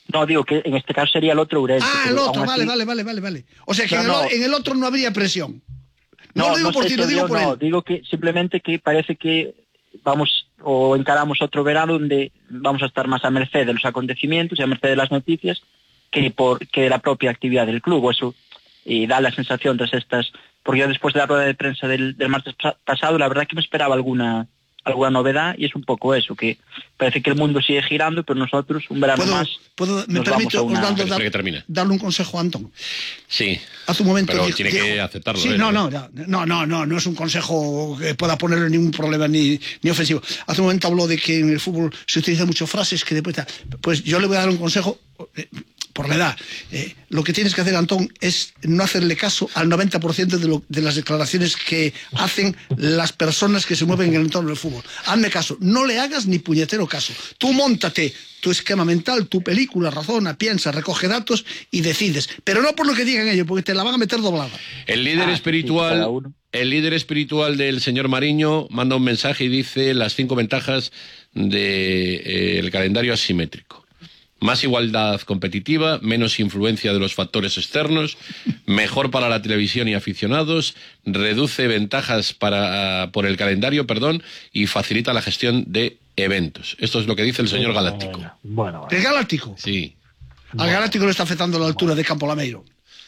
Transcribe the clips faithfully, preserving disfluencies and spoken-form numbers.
No, digo que en este caso sería el otro Ourense. Ah, el otro, vale, así... vale, vale, vale, vale. O sea que no, en, el, no. en el otro no habría presión. No, no lo digo no por ti, lo digo por no, él. Digo que simplemente que parece que vamos o encaramos otro verano donde vamos a estar más a merced de los acontecimientos y a merced de las noticias que por que de la propia actividad del club. Eso y da la sensación tras estas... Porque yo después de la rueda de prensa del, del martes pasado, la verdad que me esperaba alguna... alguna novedad y es un poco eso, que parece que el mundo sigue girando, pero nosotros un verano ¿Puedo, más ¿puedo, me permito una... dando, dar, darle un consejo a Antón? Sí, hace un momento pero dijo, tiene dijo, que aceptarlo. Sí, él, no, ¿no? no, no, no, no, no es un consejo que pueda ponerle ningún problema ni, ni ofensivo. Hace un momento habló de que en el fútbol se utilizan muchas frases que después... Pues yo le voy a dar un consejo... Eh, por la edad, eh, lo que tienes que hacer, Antón, es no hacerle caso al noventa por ciento de, lo, de las declaraciones que hacen las personas que se mueven en el entorno del fútbol. Hazme caso, no le hagas ni puñetero caso. Tú móntate tu esquema mental, tu película, razona, piensa, recoge datos y decides. Pero no por lo que digan ellos, porque te la van a meter doblada. El líder ah, espiritual... Sí, el líder espiritual del señor Mariño manda un mensaje y dice las cinco ventajas del de, eh, calendario asimétrico. Más igualdad competitiva, menos influencia de los factores externos, mejor para la televisión y aficionados, reduce ventajas para, por el calendario, perdón, y facilita la gestión de eventos. Esto es lo que dice el señor Galáctico. Bueno, bueno, bueno. ¿El Galáctico? Sí. Al Galáctico le está afectando la altura de Campo Lameiro.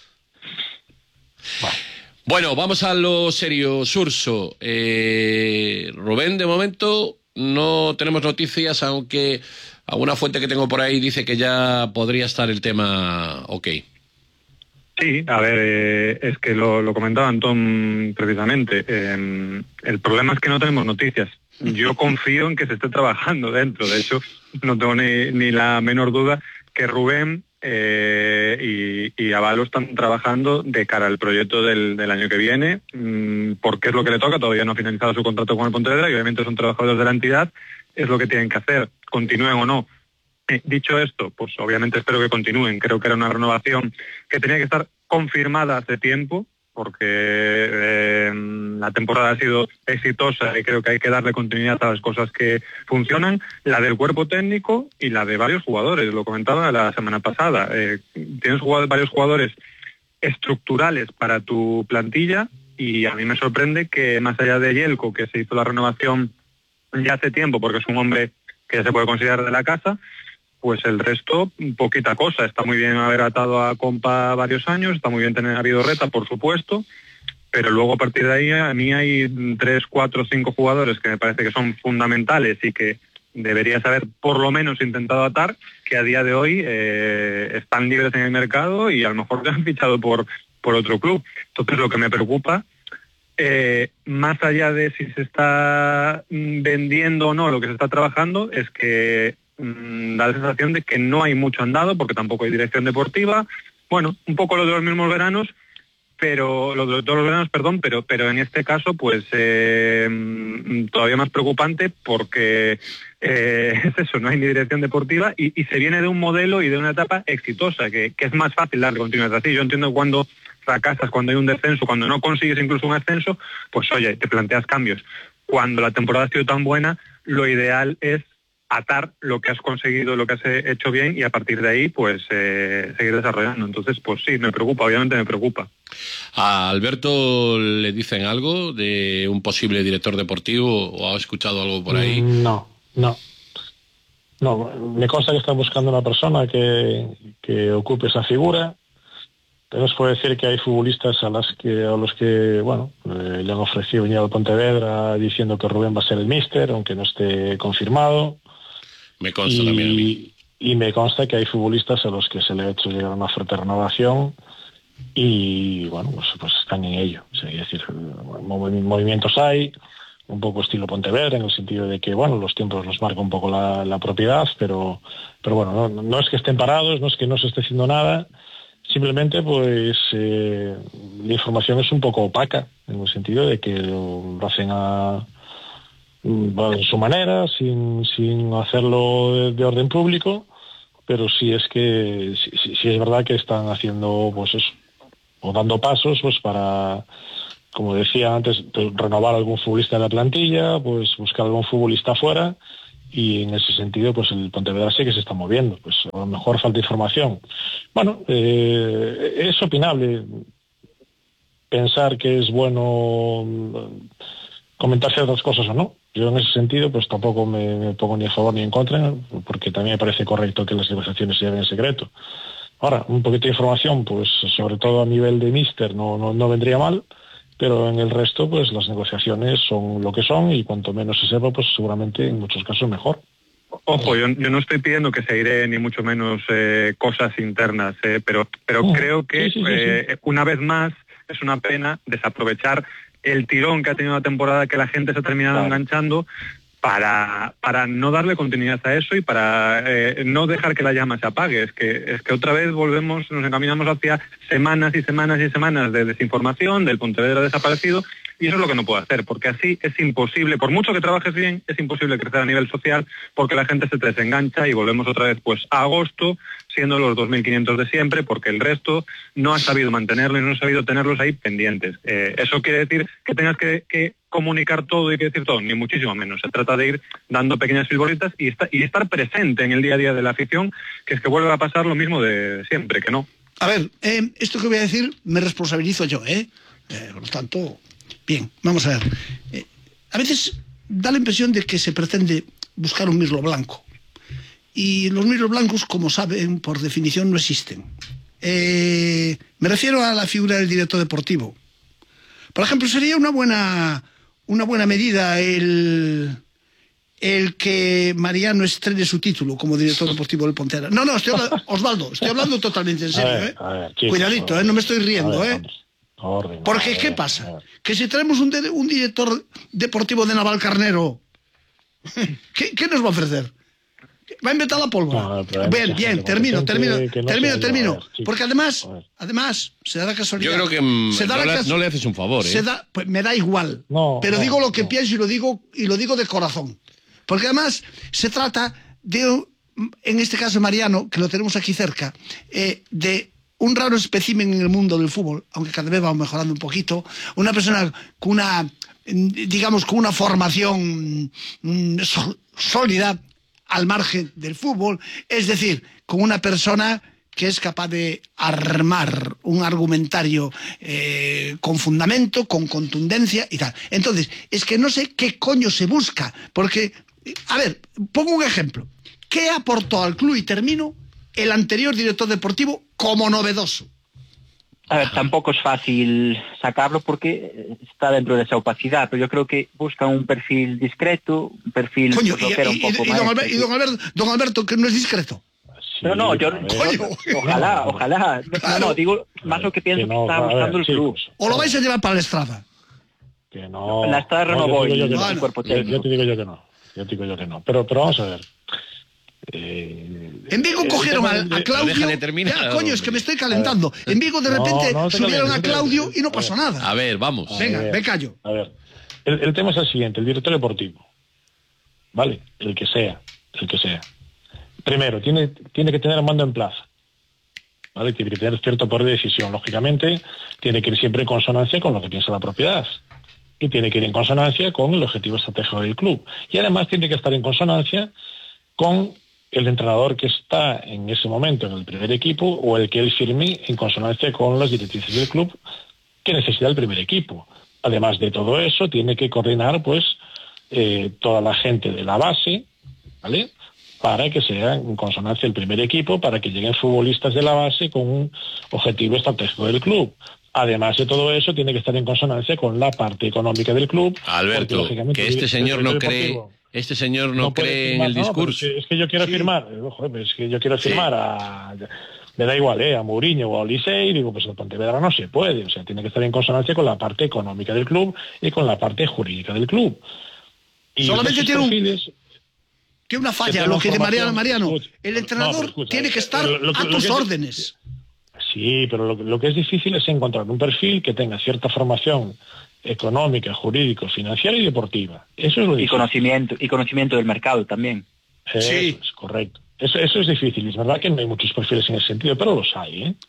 Bueno. Bueno, vamos a lo serio, Surso. Eh, Rubén, de momento no tenemos noticias, aunque... Alguna fuente que tengo por ahí dice que ya podría estar el tema ok. Sí, a ver, eh, es que lo, lo comentaba Antón precisamente. Eh, el problema es que no tenemos noticias. Yo confío en que se esté trabajando dentro. De hecho, no tengo ni, ni la menor duda que Rubén eh, y, y Avalo están trabajando de cara al proyecto del, del año que viene, mmm, porque es lo que le toca. Todavía no ha finalizado su contrato con el Pontevedra y obviamente son trabajadores de la entidad. Es lo que tienen que hacer, continúen o no. Eh, dicho esto, pues obviamente espero que continúen. Creo que era una renovación que tenía que estar confirmada hace tiempo, porque eh, la temporada ha sido exitosa y creo que hay que darle continuidad a las cosas que funcionan, la del cuerpo técnico y la de varios jugadores. Lo comentaba la semana pasada. Eh, tienes jugado, varios jugadores estructurales para tu plantilla y a mí me sorprende que más allá de Yelko, que se hizo la renovación ya hace tiempo, porque es un hombre que ya se puede considerar de la casa, pues el resto, poquita cosa. Está muy bien haber atado a Compa varios años, está muy bien tener a Vidorreta, por supuesto, pero luego a partir de ahí a mí hay tres, cuatro, cinco jugadores que me parece que son fundamentales y que deberías haber por lo menos intentado atar, que a día de hoy eh, están libres en el mercado y a lo mejor ya han fichado por, por otro club. Entonces lo que me preocupa, Eh, más allá de si se está vendiendo o no lo que se está trabajando, es que mmm, da la sensación de que no hay mucho andado, porque tampoco hay dirección deportiva. Bueno, un poco lo de los mismos veranos, pero lo de todos los veranos, perdón, pero pero en este caso, pues eh, todavía más preocupante, porque eh, es eso, no hay ni dirección deportiva y, y se viene de un modelo y de una etapa exitosa, que, que es más fácil darle continuidad así. Yo entiendo cuando fracasas, cuando hay un descenso, cuando no consigues incluso un ascenso, pues oye, te planteas cambios. Cuando la temporada ha sido tan buena, lo ideal es atar lo que has conseguido, lo que has hecho bien y a partir de ahí, pues eh, seguir desarrollando. Entonces, pues sí, me preocupa, obviamente me preocupa. ¿A Alberto le dicen algo de un posible director deportivo o ha escuchado algo por ahí? No, no. No, me consta que están buscando una persona que, que ocupe esa figura. Pero os puedo decir que hay futbolistas a, las que, a los que bueno eh, le han ofrecido venir al Pontevedra diciendo que Rubén va a ser el míster, aunque no esté confirmado. Me consta y, también a mí. Y me consta que hay futbolistas a los que se le ha hecho llegar una oferta de renovación y bueno, pues, pues están en ello. O sea, es decir, movimientos hay, un poco estilo Pontevedra, en el sentido de que bueno, los tiempos los marca un poco la, la propiedad, pero, pero bueno, no, no es que estén parados, no es que no se esté haciendo nada. Simplemente, pues, eh, la información es un poco opaca, en el sentido de que lo, lo hacen a, a su manera, sin, sin hacerlo de, de orden público, pero sí es que, sí, sí, sí es verdad que están haciendo, pues eso, o dando pasos, pues para, como decía antes, renovar algún futbolista de la plantilla, pues buscar algún futbolista afuera y en ese sentido pues el Pontevedra sí que se está moviendo, pues a lo mejor falta información. Bueno, eh, es opinable pensar que es bueno comentar ciertas cosas o no. Yo en ese sentido pues tampoco me, me pongo ni a favor ni en contra, porque también me parece correcto que las negociaciones se lleven en secreto. Ahora, un poquito de información, pues sobre todo a nivel de míster no, no, no vendría mal, pero en el resto pues las negociaciones son lo que son y cuanto menos se sepa pues seguramente en muchos casos mejor. Ojo, yo, yo no estoy pidiendo que se aire ni mucho menos eh, cosas internas, eh, pero, pero oh, creo que sí, sí, sí, eh, sí. una vez más es una pena desaprovechar el tirón que ha tenido la temporada, que la gente se ha terminado claro. enganchando, para, para no darle continuidad a eso y para eh, no dejar que la llama se apague. Es que, es que otra vez volvemos, nos encaminamos hacia semanas y semanas y semanas de desinformación, del Pontevedra desaparecido, y eso es lo que no puedo hacer, porque así es imposible, por mucho que trabajes bien, es imposible crecer a nivel social, porque la gente se te desengancha y volvemos otra vez pues a agosto, siendo los dos mil quinientos de siempre, porque el resto no ha sabido mantenerlos y no ha sabido tenerlos ahí pendientes. Eh, ¿Eso quiere decir que tengas que, que comunicar todo y que decir todo? Ni muchísimo menos. Se trata de ir dando pequeñas filbolitas y, está, y estar presente en el día a día de la afición, que es que vuelve a pasar lo mismo de siempre, que no. A ver, eh, esto que voy a decir me responsabilizo yo, ¿eh? eh por lo tanto, bien, vamos a ver. Eh, a veces da la impresión de que se pretende buscar un mirlo blanco. Y los mirlos blancos, como saben, por definición no existen. Eh, me refiero a la figura del director deportivo. Por ejemplo, sería una buena, una buena medida el, el que Mariano estrene su título como director deportivo del Pontevedra. No, no, estoy hablando, Osvaldo, estoy hablando totalmente en serio. A ver, ¿eh? A ver, chicos, cuidadito, ¿eh? No me estoy riendo. Ver, ¿eh? Orden, Porque, ¿qué pasa? Que si traemos un, de, un director deportivo de Navalcarnero, ¿qué, ¿qué nos va a ofrecer? Va a inventar la pólvora. No, bien, bien, termino, termino, no termino, termino. Ver, porque además, además, se da la casualidad. Yo creo que se da no, la, no le haces un favor, ¿eh? Se da, pues me da igual. No, pero no, digo lo que no. pienso y lo digo y lo digo de corazón. Porque además se trata de, en este caso Mariano, que lo tenemos aquí cerca, eh, de un raro espécimen en el mundo del fútbol, aunque cada vez va mejorando un poquito, una persona con una, digamos, con una formación mm, sólida al margen del fútbol, es decir, con una persona que es capaz de armar un argumentario eh, con fundamento, con contundencia y tal. Entonces, es que no sé qué coño se busca, porque, a ver, pongo un ejemplo. ¿Qué aportó al club, y termino, el anterior director deportivo como novedoso? A ver, tampoco es fácil sacarlo porque está dentro de esa opacidad, pero yo creo que buscan un perfil discreto, un perfil Coño, pues, y, que era un y, poco y, don Albert, y don Alberto, don Alberto, que no es discreto. Sí, pero no, yo Coño. ojalá, ojalá. Claro. No, no, digo más lo que pienso que, no, que está buscando ver, el club. Chicos, o lo vais a llevar para la Estrada. Que no. La Estrada no, no voy, yo, no, no. el cuerpo yo, técnico. yo te digo yo que no. Yo te digo yo que no. Pero, pero vamos a ver. Eh, en Vigo cogieron a, a Claudio. Ya, coño, es que me estoy calentando. En Vigo de repente no, no subieron calientes, a Claudio y no pasó a nada. A ver, vamos. A Venga, ver, me callo. A ver, el, el tema es el siguiente: el director deportivo, ¿vale? El que sea, el que sea. Primero, tiene, tiene que tener mando en plaza, ¿vale? Tiene que tener cierto poder de decisión. Lógicamente, tiene que ir siempre en consonancia con lo que piensa la propiedad. Y tiene que ir en consonancia con el objetivo estratégico del club. Y además tiene que estar en consonancia con el entrenador que está en ese momento en el primer equipo o el que él firme en consonancia con las directrices del club que necesita el primer equipo. Además de todo eso, tiene que coordinar pues eh, toda la gente de la base, ¿vale? Para que sea en consonancia el primer equipo, para que lleguen futbolistas de la base con un objetivo estratégico del club. Además de todo eso, tiene que estar en consonancia con la parte económica del club. Alberto, porque, que este señor no cree... Este señor no, no cree firmar, en el no, discurso. Es que, es que yo quiero sí. firmar, ojo, es que yo quiero firmar sí. a, me da igual, eh, a Mourinho o a Olisei, digo, pues el Pontevedra no se puede, o sea, tiene que estar en consonancia con la parte económica del club y con la parte jurídica del club. Y solamente tiene perfiles, un... Tiene una falla, lo que de Mariano, Mariano, el entrenador no, escucha, tiene que estar lo, lo, a lo tus que órdenes. Es, sí, pero lo, lo que es difícil es encontrar un perfil que tenga cierta formación económica, jurídica, financiera y deportiva. Eso es lo difícil. Y conocimiento, y conocimiento del mercado también. Eso sí. es correcto. Eso, eso es difícil. Es verdad que no hay muchos perfiles en ese sentido, pero los hay, ¿eh?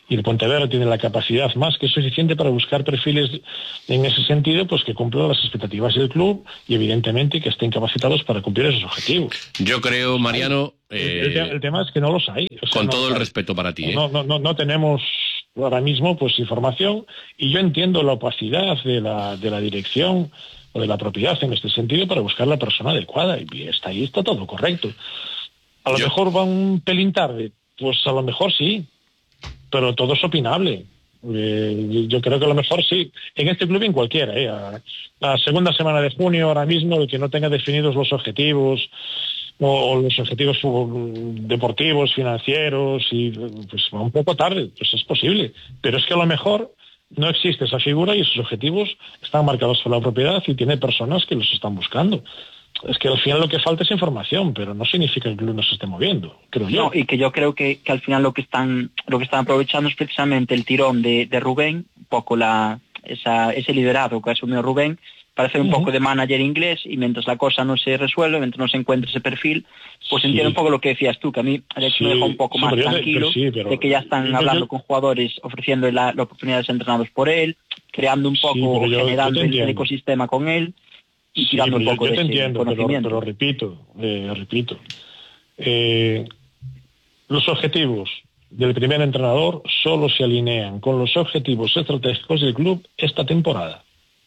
Y el Pontevedra tiene la capacidad más que suficiente para buscar perfiles en ese sentido, pues que cumplan las expectativas del club y evidentemente que estén capacitados para cumplir esos objetivos. Yo creo, Mariano... Eh, el, el, el tema es que no los hay. O sea, con no todo el hay. respeto para ti. ¿eh? No, no, no, no tenemos ahora mismo pues información, y yo entiendo la opacidad de la, de la dirección o de la propiedad en este sentido para buscar la persona adecuada, y está ahí, está todo correcto. A lo yo... mejor va un pelín tarde, pues a lo mejor sí, pero todo es opinable. Eh, yo creo que a lo mejor sí, en este club y en cualquiera. Eh. A, la segunda semana de junio, ahora mismo, el que no tenga definidos los objetivos o, o los objetivos deportivos, financieros, y pues va un poco tarde, pues es posible. Pero es que a lo mejor no existe esa figura y esos objetivos están marcados por la propiedad y tiene personas que los están buscando. Es que al final lo que falta es información, pero no significa que el club no se esté moviendo, creo yo. No, y que yo creo que, que al final lo que están lo que están aprovechando es precisamente el tirón de, de Rubén, un poco la esa, ese liderazgo que asumió Rubén, para hacer un uh-huh. poco de manager inglés, y mientras la cosa no se resuelve, mientras no se encuentre ese perfil, pues sí. entiendo un poco lo que decías tú, que a mí de hecho sí. me deja un poco sí, más tranquilo, de, sí, de que ya están yo, hablando yo, con jugadores, ofreciendo la, la oportunidad de ser entrenados por él, creando un poco, sí, yo, generando yo el, el ecosistema con él, y sí, tirando un poco yo, yo de te entiendo, conocimiento. Pero, pero repito, eh, repito, eh, los objetivos del primer entrenador solo se alinean con los objetivos estratégicos del club esta temporada.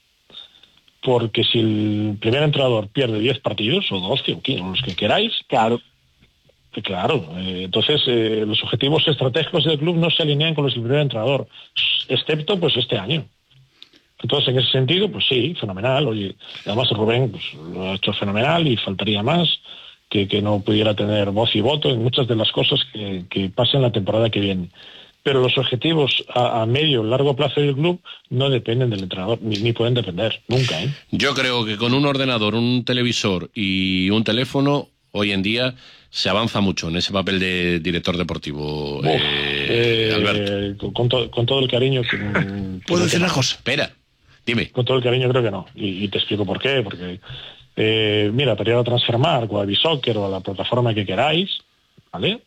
Porque si el primer entrenador pierde diez partidos, o doce, o quince, los que queráis, claro, claro, eh, entonces eh, los objetivos estratégicos del club no se alinean con los del primer entrenador, excepto pues este año. Entonces, en ese sentido, pues sí, fenomenal. Oye, además Rubén pues, lo ha hecho fenomenal, y faltaría más que, que no pudiera tener voz y voto en muchas de las cosas que, que pasen la temporada que viene. Pero los objetivos a, a medio, largo plazo del club no dependen del entrenador, ni, ni pueden depender, nunca. ¿eh? Yo creo que con un ordenador, un televisor y un teléfono, hoy en día se avanza mucho en ese papel de director deportivo. Uf, eh, eh, Alberto. Con, to, con todo el cariño que... ¿Puedo decir una cosa? Espera. Dime. Con todo el cariño creo que no, y, y te explico por qué, porque eh, mira, para ir a Transfermarkt o a Bisoccer o a la plataforma que queráis, ¿vale?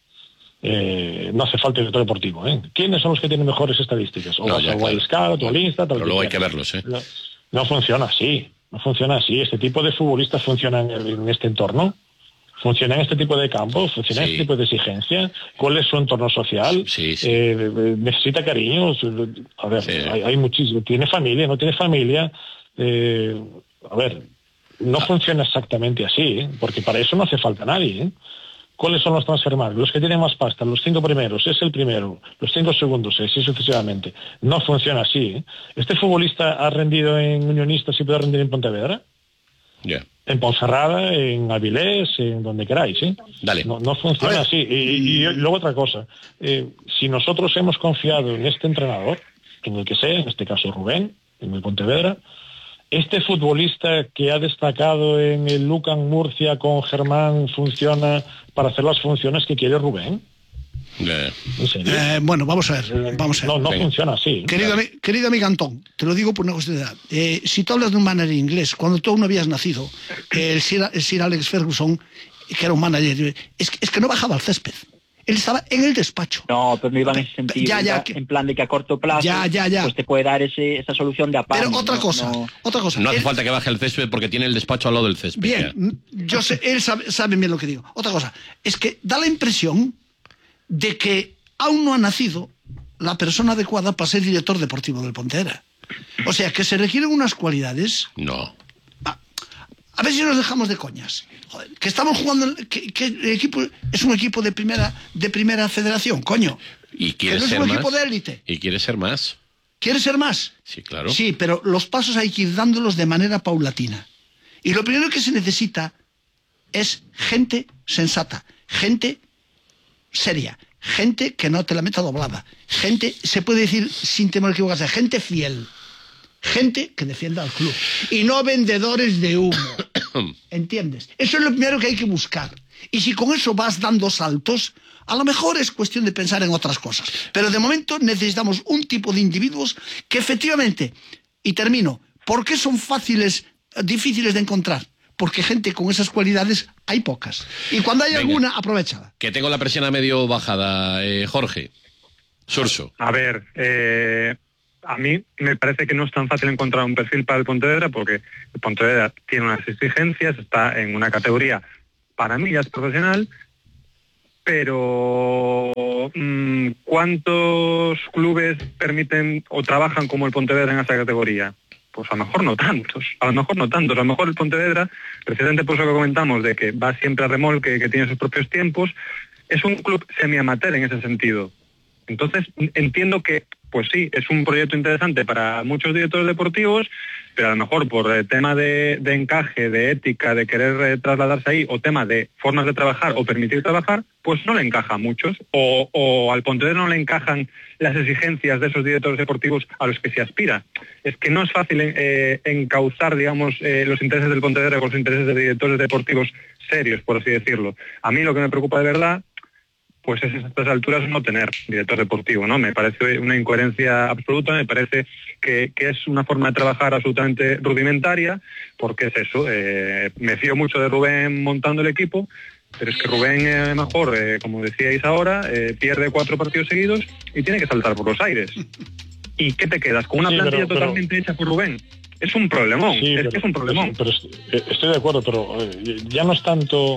Eh, no hace falta director deportivo, ¿eh? ¿Quiénes son los que tienen mejores estadísticas? O no, vas ya, al claro. Wild Scout o al Insta, pero luego hay que quieras. verlos, ¿eh? No, no funciona así, no funciona así. Este tipo de futbolistas funcionan en, en este entorno. ¿Funciona en este tipo de campo? ¿Funciona sí. en este tipo de exigencia? ¿Cuál es su entorno social? Sí, sí. Eh, ¿Necesita cariño? A ver, sí. hay, hay muchísimo. ¿Tiene familia? ¿No tiene familia? Eh, a ver, no ah. funciona exactamente así, ¿eh? Porque para eso no hace falta nadie. ¿eh? ¿Cuáles son los Transfermarkt? Los que tienen más pasta, los cinco primeros, es el primero, los cinco segundos, así sucesivamente. No funciona así. ¿eh? ¿Este futbolista ha rendido en Unionistas y puede rendir en Pontevedra? Yeah. En Ponferrada, en Avilés, en donde queráis, ¿eh? Dale. No, no funciona así. Y, y, y luego otra cosa, eh, si nosotros hemos confiado en este entrenador, en el que sea, en este caso Rubén, en el Pontevedra, este futbolista que ha destacado en el Lucan Murcia con Germán funciona para hacer las funciones que quiere Rubén. Yeah. Eh, bueno, vamos a ver. Vamos a ver. No, no funciona así. Querido, claro. querido amigo Antón, te lo digo por una cuestión de edad. Eh, si tú hablas de un manager inglés, cuando tú aún no habías nacido, eh, el, Sir, el Sir Alex Ferguson, que era un manager, es, es que no bajaba al césped. Él estaba en el despacho. No, pero no iba en ese sentido. Ya, ya, que, en plan de que a corto plazo ya, ya, ya. pues te puede dar ese, esa solución de apaño. Pero otra no, cosa, no... otra cosa. No hace él... falta que baje el césped porque tiene el despacho al lado del césped. Bien, ya. yo sé, él sabe, sabe bien lo que digo. Otra cosa, es que da la impresión de que aún no ha nacido la persona adecuada para ser director deportivo del Pontevedra. O sea, que se requieren unas cualidades... No. A, a ver si nos dejamos de coñas. Joder, que estamos jugando... Que, que el equipo es un equipo de primera de primera federación, coño. ¿Y quiere que no ser es un más? equipo de élite. ¿Y quiere ser más? ¿Quiere ser más? Sí, claro. Sí, pero los pasos hay que ir dándolos de manera paulatina. Y lo primero que se necesita es gente sensata, gente seria, gente que no te la meta doblada, gente, se puede decir sin temor a equivocarse, gente fiel, gente que defienda al club y no vendedores de humo. ¿Entiendes? Eso es lo primero que hay que buscar. Y si con eso vas dando saltos, a lo mejor es cuestión de pensar en otras cosas. Pero de momento necesitamos un tipo de individuos que efectivamente, y termino, ¿por qué son fáciles, difíciles de encontrar? Porque gente con esas cualidades hay pocas. Y cuando hay Venga, alguna, aprovechala. Que tengo la presión a medio bajada, eh, Jorge. Surso. A ver, eh, a mí me parece que no es tan fácil encontrar un perfil para el Pontevedra, porque el Pontevedra tiene unas exigencias, está en una categoría, para mí ya es profesional, pero mmm, ¿cuántos clubes permiten o trabajan como el Pontevedra en esa categoría? Pues a lo mejor no tantos, a lo mejor no tantos, a lo mejor el Pontevedra, precisamente por eso que comentamos, de que va siempre a remolque, que tiene sus propios tiempos, es un club semi-amateur en ese sentido. Entonces entiendo que, pues sí, es un proyecto interesante para muchos directores deportivos, pero a lo mejor por el tema de, de encaje, de ética, de querer eh, trasladarse ahí, o tema de formas de trabajar o permitir trabajar, pues no le encaja a muchos, o, o al Pontevedra no le encajan las exigencias de esos directores deportivos a los que se aspira. Es que no es fácil eh, encauzar, digamos, eh, los intereses del Pontevedra con los intereses de directores deportivos serios, por así decirlo. A mí lo que me preocupa de verdad, pues es a estas alturas no tener director deportivo, ¿no? Me parece una incoherencia absoluta, me parece que, que es una forma de trabajar absolutamente rudimentaria, porque es eso, eh, me fío mucho de Rubén montando el equipo, pero es que Rubén, eh, mejor, eh, como decíais ahora, eh, pierde cuatro partidos seguidos y tiene que saltar por los aires. ¿Y qué te quedas? ¿Con una sí, plantilla pero, totalmente pero... hecha por Rubén? Es un problemón, sí, es pero, que es un problemón. Pero, pero estoy de acuerdo, pero eh, ya no es tanto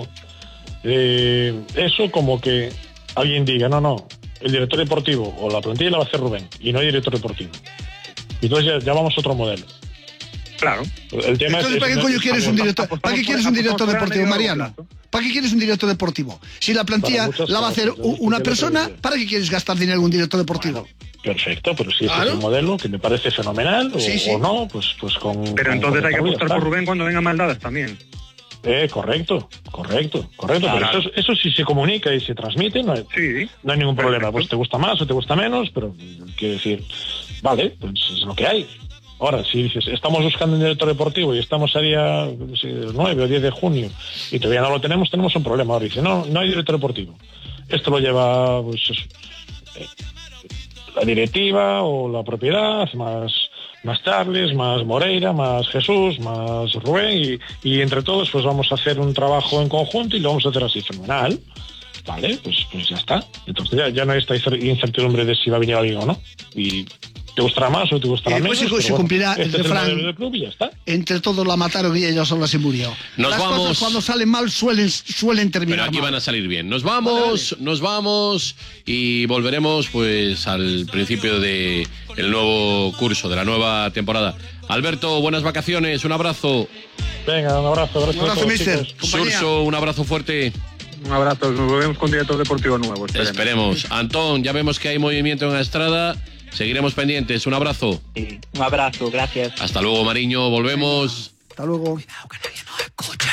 eh, eso como que alguien diga, no, no, el director deportivo o la plantilla la va a hacer Rubén y no hay director deportivo. Y entonces ya, ya vamos a otro modelo. Claro. El tema entonces, es, ¿para qué coño quieres un director? ¿Para qué quieres un director deportivo, Mariano? ¿Para qué quieres un director deportivo? Si la plantilla la va a hacer una persona, ¿para qué quieres gastar dinero en un director deportivo? Bueno, perfecto, pero si ¿Claro? este es un modelo que me parece fenomenal o, sí, sí. o no, pues, pues con... Pero con, entonces con hay que apostar por Rubén cuando venga Maldadas también. Eh, correcto, correcto, correcto. Claro. Pero eso, eso sí se comunica y se transmite, no hay, sí, no hay ningún problema. Perfecto. Pues te gusta más o te gusta menos, pero quiero decir, vale, pues es lo que hay. Ahora, si dices, estamos buscando un director deportivo y estamos a día el nueve o diez de junio y todavía no lo tenemos, tenemos un problema. Ahora dice, no, no hay director deportivo. Esto lo lleva pues, eh, la directiva o la propiedad, más... más Charles, más Moreira, más Jesús, más Rubén y, y entre todos pues vamos a hacer un trabajo en conjunto y lo vamos a hacer así fenomenal. Vale, pues, pues ya está. Entonces ya, ya no hay esta incertidumbre de si va a venir alguien o no. Y te gustará más o te gustará eh, menos. Pues se, se cumplirá bueno, el este refrán, del club y ya está. Entre todos la mataron y ella sola se murió. Nos Las vamos. cosas cuando salen mal suelen, suelen terminar Pero aquí mal. van a salir bien. Nos vamos, vale, vale. nos vamos y volveremos pues al principio de el nuevo curso, de la nueva temporada. Alberto, buenas vacaciones, un abrazo. Venga, un abrazo. Un abrazo, mister. Surso, un abrazo fuerte. Un abrazo, nos volvemos con director deportivo nuevo. Esperemos. esperemos. Antón, ya vemos que hay movimiento en la Estrada. Seguiremos pendientes. Un abrazo. Sí, un abrazo, gracias. Hasta luego, Mariño. Volvemos. Hasta luego. Cuidado que nadie nos escucha.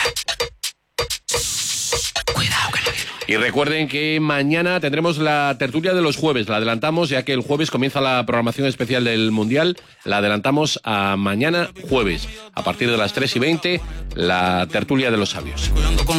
Cuidado que nadie nos... Y recuerden que mañana tendremos la tertulia de los jueves. La adelantamos, ya que el jueves comienza la programación especial del Mundial. La adelantamos a mañana jueves. A partir de las tres y veinte, la tertulia de los sabios.